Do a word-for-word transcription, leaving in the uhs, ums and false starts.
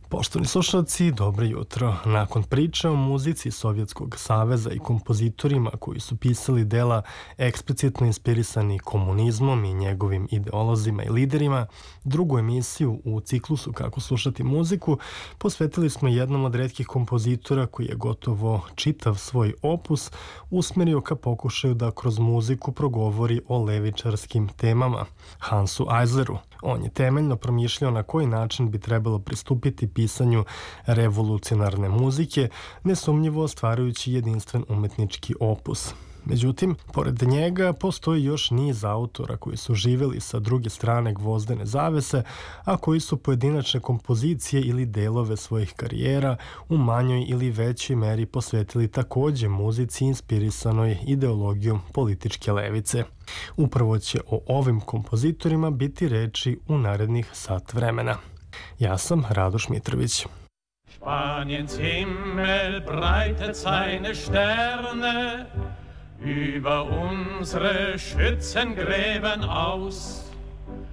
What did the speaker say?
Poštovani slušalci, dobro jutro. Nakon priče o muzici Sovjetskog saveza i kompozitorima koji su pisali dela eksplicitno inspirisani komunizmom i njegovim ideolozima i liderima, drugu emisiju u ciklusu Kako slušati muziku posvetili smo jednom od retkih kompozitora koji je gotovo čitav svoj opus usmerio ka pokušaju da kroz muziku progovori o levičarskim temama, Hansu Eisleru. On je temeljno promišljao na koji način bi trebalo pristupiti pisanju revolucionarne muzike, nesumnjivo stvarajući jedinstven umetnički opus. Međutim, pored njega postoji još niz autora koji su živjeli sa druge strane gvozdene zavese, a koji su pojedinačne kompozicije ili delove svojih karijera u manjoj ili većoj meri posvetili takođe muzici inspirisanoj ideologijom političke levice. Upravo će o ovim kompozitorima biti reči u narednih sat vremena. Ja sam Radoš Mitrović. Spaniens Himmel breitet seine Sterne über unsere Schützengräben aus.